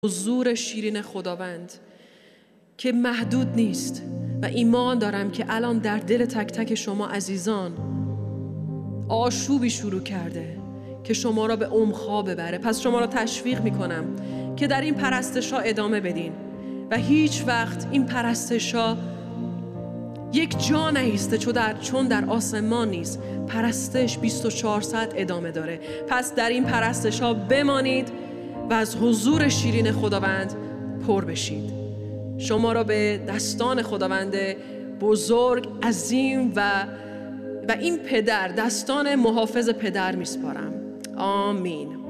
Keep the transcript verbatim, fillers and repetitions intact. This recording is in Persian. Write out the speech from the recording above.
حضور شیرین خداوند که محدود نیست و ایمان دارم که الان در دل تک تک شما عزیزان آشوبی شروع کرده که شما را به عمق‌ها ببره. پس شما را تشویق میکنم که در این پرستش‌ها ادامه بدین و هیچ وقت این پرستش‌ها یک جا نیسته چون در, چون در آسمان نیست. پرستش بیست و چهار ساعت ادامه داره. پس در این پرستش‌ها بمانید و از حضور شیرین خداوند پر بشید. شما را به دستان خداوند بزرگ، عظیم و و این پدر، دستان محافظ پدر میسپارم. آمین.